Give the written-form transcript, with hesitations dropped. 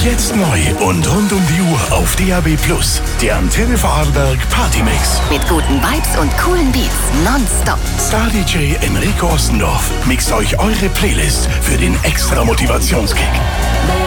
Jetzt neu und rund um die Uhr auf DAB+. Der Antenne Vorarlberg Partymix. Mit guten Vibes und coolen Beats nonstop. Star DJ Enrico Ostendorf mixt euch eure Playlist für den extra Motivationskick.